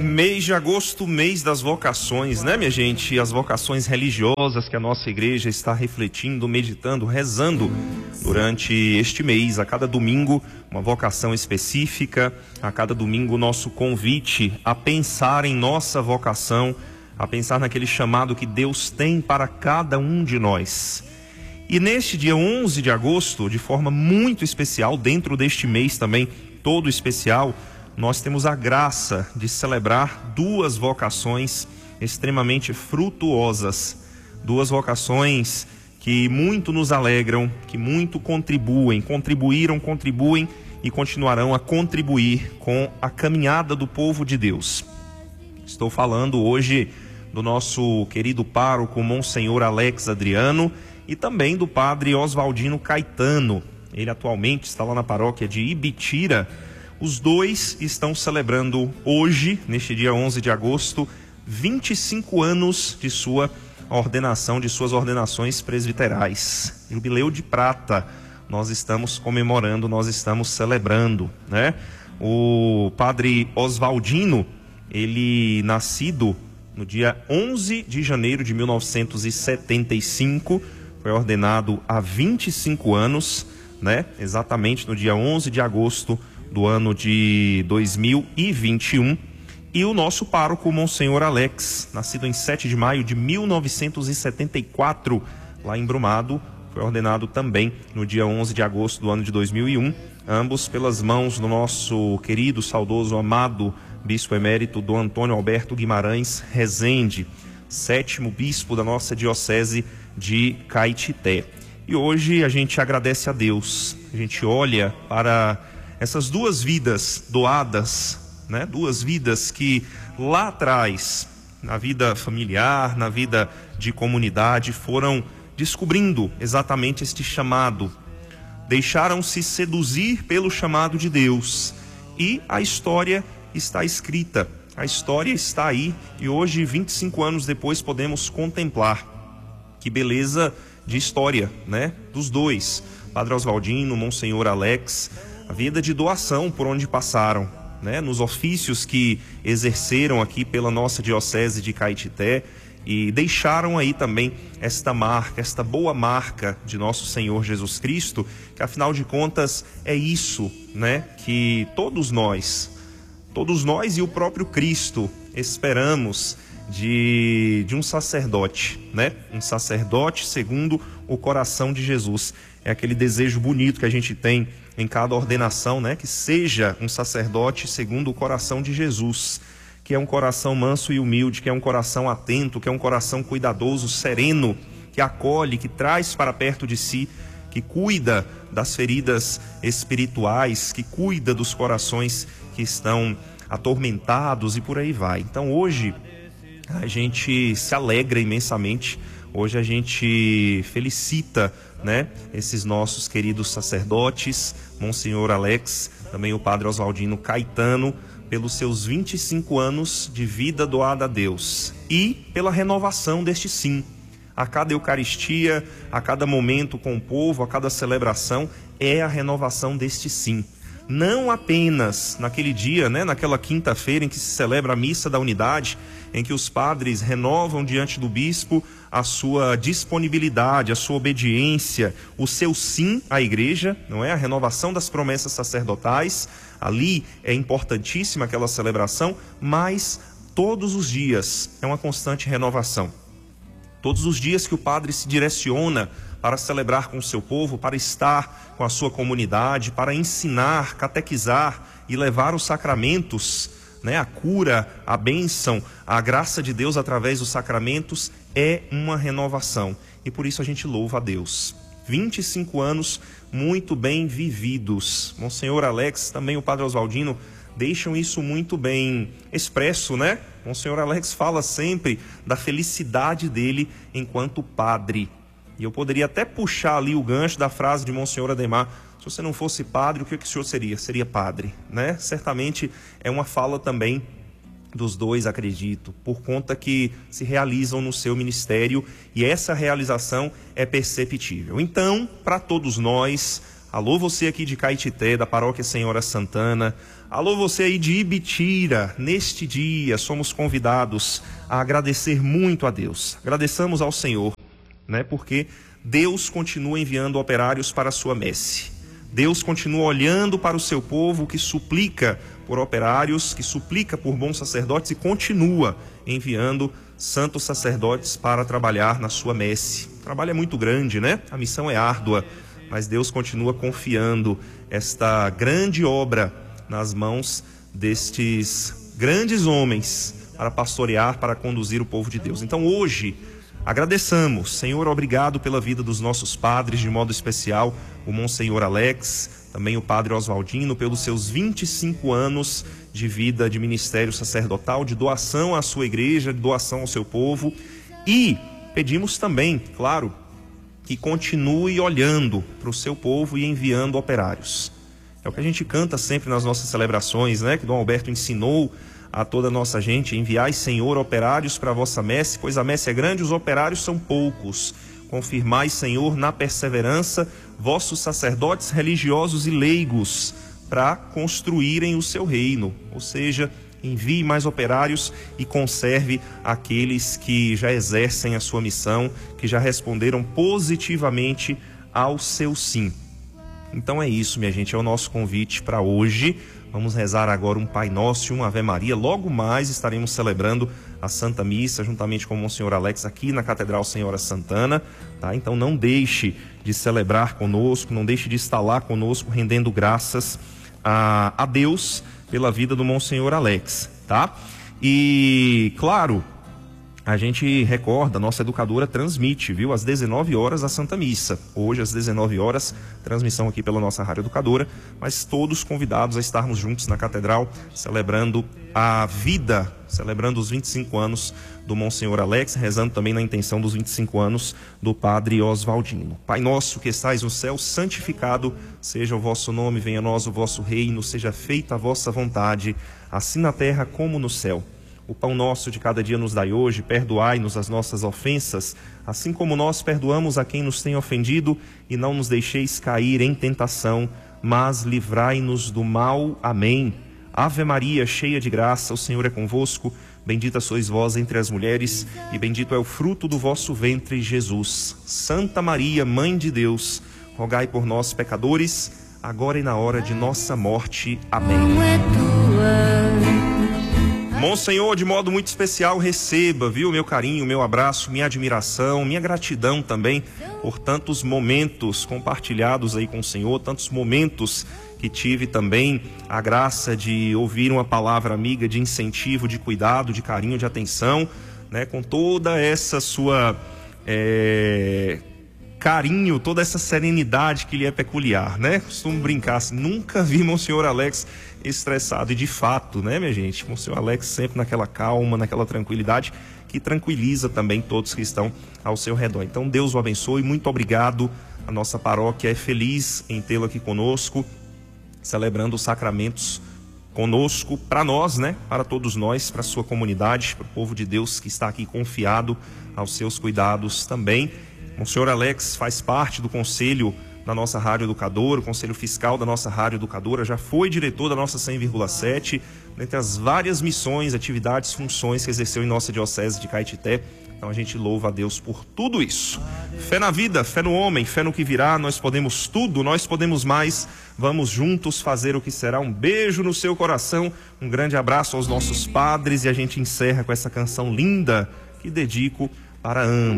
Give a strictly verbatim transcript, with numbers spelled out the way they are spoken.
Mês de agosto, mês das vocações, né, minha gente? As vocações religiosas que a nossa igreja está refletindo, meditando, rezando durante este mês. A cada domingo, uma vocação específica. A cada domingo, o nosso convite a pensar em nossa vocação, a pensar naquele chamado que Deus tem para cada um de nós. E neste dia onze de agosto, de forma muito especial, dentro deste mês também todo especial, nós temos a graça de celebrar duas vocações extremamente frutuosas, duas vocações que muito nos alegram, que muito contribuem, contribuíram, contribuem e continuarão a contribuir com a caminhada do povo de Deus. Estou falando hoje do nosso querido pároco Monsenhor Alex Adriano e também do padre Oswaldino Caetano. Ele atualmente está lá na paróquia de Ibitira. Os dois estão celebrando hoje, neste dia onze de agosto, vinte e cinco anos de sua ordenação, de suas ordenações presbiterais. Jubileu de prata, nós estamos comemorando, nós estamos celebrando, né? O padre Oswaldino, ele nascido no dia onze de janeiro de mil novecentos e setenta e cinco, foi ordenado há vinte e cinco anos, né? Exatamente no dia onze de agosto do ano de dois mil e vinte e um, e o nosso pároco Monsenhor Alex, nascido em sete de maio de mil novecentos e setenta e quatro, lá em Brumado, foi ordenado também no dia onze de agosto do ano de dois mil e um, ambos pelas mãos do nosso querido, saudoso, amado bispo emérito Dom Antônio Alberto Guimarães Rezende, sétimo bispo da nossa diocese de Caetité. E hoje a gente agradece a Deus, a gente olha para essas duas vidas doadas, né? Duas vidas que lá atrás, na vida familiar, na vida de comunidade, foram descobrindo exatamente este chamado. Deixaram-se seduzir pelo chamado de Deus. E a história está escrita, a história está aí. E hoje, vinte e cinco anos depois, podemos contemplar. Que beleza de história, né? Dos dois, Padre Oswaldino, Monsenhor Alex, a vida de doação por onde passaram, né? Nos ofícios que exerceram aqui pela nossa diocese de Caetité e deixaram aí também esta marca, esta boa marca de nosso Senhor Jesus Cristo, que afinal de contas é isso, né? Que todos nós, todos nós e o próprio Cristo esperamos de, de um sacerdote, né? Um sacerdote segundo o coração de Jesus. É aquele desejo bonito que a gente tem em cada ordenação, né? Que seja um sacerdote segundo o coração de Jesus, que é um coração manso e humilde, que é um coração atento, que é um coração cuidadoso, sereno, que acolhe, que traz para perto de si, que cuida das feridas espirituais, que cuida dos corações que estão atormentados e por aí vai. Então hoje a gente se alegra imensamente, hoje a gente felicita, né, esses nossos queridos sacerdotes, Monsenhor Alex, também o Padre Oswaldino Caetano, pelos seus vinte e cinco anos de vida doada a Deus e pela renovação deste sim. A cada Eucaristia, a cada momento com o povo, a cada celebração, é a renovação deste sim. Não apenas naquele dia, né, naquela quinta-feira em que se celebra a missa da unidade, em que os padres renovam diante do bispo a sua disponibilidade, a sua obediência, o seu sim à igreja, não é? A renovação das promessas sacerdotais, ali é importantíssima aquela celebração, mas todos os dias é uma constante renovação. Todos os dias que o padre se direciona para celebrar com o seu povo, para estar com a sua comunidade, para ensinar, catequizar e levar os sacramentos, né, a cura, a bênção, a graça de Deus através dos sacramentos, é uma renovação. E por isso a gente louva a Deus. vinte e cinco anos muito bem vividos. Monsenhor Alex, também o Padre Oswaldino, deixam isso muito bem expresso, né? Monsenhor Alex fala sempre da felicidade dele enquanto padre. E eu poderia até puxar ali o gancho da frase de Monsenhor Ademar: se você não fosse padre, o que, que o senhor seria? Seria padre, né? Certamente é uma fala também dos dois, acredito, por conta que se realizam no seu ministério e essa realização é perceptível. Então, para todos nós, Alô você aqui de Caetité, da Paróquia Senhora Santana. Alô você aí de Ibitira. Neste dia somos convidados a agradecer muito a Deus. Agradeçamos ao Senhor, né? Porque Deus continua enviando operários para a sua messe. Deus continua olhando para o seu povo que suplica por operários, que suplica por bons sacerdotes e continua enviando santos sacerdotes para trabalhar na sua messe. O trabalho é muito grande, né? A missão é árdua, mas Deus continua confiando esta grande obra nas mãos destes grandes homens para pastorear, para conduzir o povo de Deus. Então hoje agradeçamos, Senhor, obrigado pela vida dos nossos padres, de modo especial o Monsenhor Alex, também o Padre Oswaldino, pelos seus vinte e cinco anos de vida de ministério sacerdotal, de doação à sua igreja, de doação ao seu povo. E pedimos também, claro, que continue olhando para o seu povo e enviando operários. É o que a gente canta sempre nas nossas celebrações, né? Que Dom Alberto ensinou a toda a nossa gente: enviai, Senhor, operários para a vossa messe, pois a messe é grande, os operários são poucos. Confirmai, Senhor, na perseverança, vossos sacerdotes religiosos e leigos, para construírem o seu reino. Ou seja, envie mais operários e conserve aqueles que já exercem a sua missão, que já responderam positivamente ao seu sim. Então é isso, minha gente, é o nosso convite para hoje. Vamos rezar agora um Pai Nosso e uma Ave Maria. Logo mais estaremos celebrando a Santa Missa, juntamente com o Monsenhor Alex, aqui na Catedral Senhora Santana, tá? Então não deixe de celebrar conosco, não deixe de estar lá conosco, rendendo graças a, a Deus pela vida do Monsenhor Alex, tá? E, claro, a gente recorda, a nossa educadora transmite, viu, às dezenove horas a Santa Missa. Hoje, às dezenove horas, transmissão aqui pela nossa Rádio Educadora, mas todos convidados a estarmos juntos na Catedral, celebrando a vida, celebrando os vinte e cinco anos do Monsenhor Alex, rezando também na intenção dos vinte e cinco anos do Padre Oswaldino. Pai nosso que estais no céu, santificado seja o vosso nome, venha a nós o vosso reino, seja feita a vossa vontade, assim na terra como no céu. O pão nosso de cada dia nos dai hoje, perdoai-nos as nossas ofensas, assim como nós perdoamos a quem nos tem ofendido, e não nos deixeis cair em tentação, mas livrai-nos do mal. Amém. Ave Maria, cheia de graça, o Senhor é convosco, bendita sois vós entre as mulheres, e bendito é o fruto do vosso ventre, Jesus. Santa Maria, Mãe de Deus, rogai por nós, pecadores, agora e na hora de nossa morte. Amém. Monsenhor, de modo muito especial, receba, viu, meu carinho, meu abraço, minha admiração, minha gratidão também por tantos momentos compartilhados aí com o Senhor, tantos momentos que tive também a graça de ouvir uma palavra amiga de incentivo, de cuidado, de carinho, de atenção, né, com toda essa sua é, carinho, toda essa serenidade que lhe é peculiar, né? Costumo brincar assim, nunca vi Monsenhor Alex estressado, e de fato, né, minha gente, Monsenhor Alex sempre naquela calma, naquela tranquilidade que tranquiliza também todos que estão ao seu redor. Então Deus o abençoe, muito obrigado. A nossa paróquia é feliz em tê-lo aqui conosco, celebrando os sacramentos conosco, para nós, né, para todos nós, para a sua comunidade, para o povo de Deus que está aqui confiado aos seus cuidados também. Monsenhor Alex faz parte do conselho da nossa Rádio Educadora, o Conselho Fiscal da nossa Rádio Educadora, já foi diretor da nossa cem vírgula sete, dentre as várias missões, atividades, funções que exerceu em nossa Diocese de Caetité. Então a gente louva a Deus por tudo isso. Fé na vida, fé no homem, fé no que virá, nós podemos tudo, nós podemos mais. Vamos juntos fazer o que será. Um beijo no seu coração, um grande abraço aos nossos padres, e a gente encerra com essa canção linda que dedico para ambos.